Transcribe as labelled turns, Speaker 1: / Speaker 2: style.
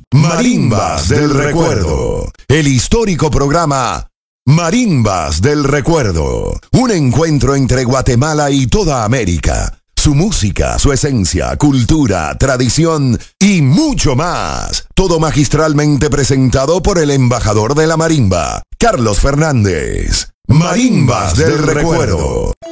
Speaker 1: Marimbas del Recuerdo, el histórico programa Marimbas del Recuerdo, un encuentro entre Guatemala y toda América. Su música, su esencia, cultura, tradición y mucho más. Todo magistralmente presentado por el embajador de la marimba, Carlos Fernández. Marimbas del Recuerdo.